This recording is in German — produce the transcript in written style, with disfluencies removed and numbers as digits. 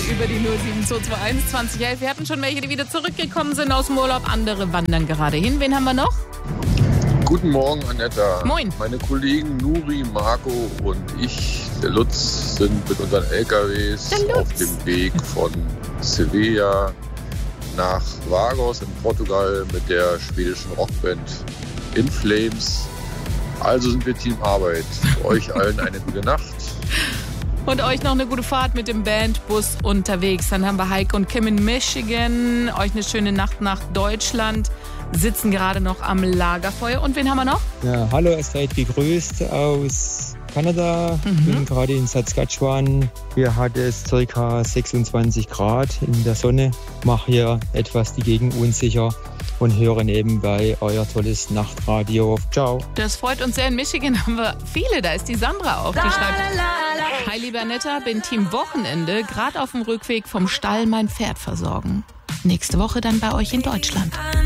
über die 07221 2011. Wir hatten schon welche, die wieder zurückgekommen sind aus dem Urlaub. Andere wandern gerade hin. Wen haben wir noch? Guten Morgen, Annetta. Moin. Meine Kollegen Nuri, Marco und ich, der Lutz, sind mit unseren LKWs auf dem Weg von Sevilla nach Vagos in Portugal mit der schwedischen Rockband In Flames. Also sind wir Team Arbeit. Euch allen eine gute Nacht. Und euch noch eine gute Fahrt mit dem Bandbus unterwegs. Dann haben wir Heike und Kim in Michigan. Euch eine schöne Nacht nach Deutschland. Sitzen gerade noch am Lagerfeuer. Und wen haben wir noch? Ja, hallo, es seid gegrüßt aus Kanada. Bin gerade in Saskatchewan. Hier hat es ca. 26 Grad in der Sonne. Mache hier etwas die Gegend unsicher und höre nebenbei euer tolles Nachtradio. Ciao. Das freut uns sehr. In Michigan haben wir viele. Da ist die Sandra auch. Die schreibt: Hi, lieber Netta, bin Team Wochenende. Gerade auf dem Rückweg vom Stall mein Pferd versorgen. Nächste Woche dann bei euch in Deutschland.